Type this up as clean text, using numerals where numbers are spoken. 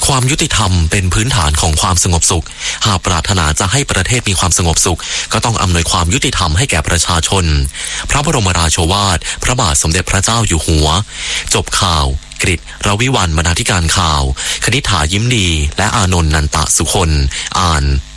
ความยุติธรรมเป็นพื้นฐานของความสงบสุขหากปรารถนาจะให้ประเทศมีความสงบสุขก็ต้องอำนวยความยุติธรรมให้แก่ประชาชนพระบรมราโชวาทพระบาทสมเด็จพระเจ้าอยู่หัวจบข่าวกฤษ รวิวรรณ บรรณาธิการข่าวคณิษฐายิ้มดีและอานนท์ นันตะสุคนอ่าน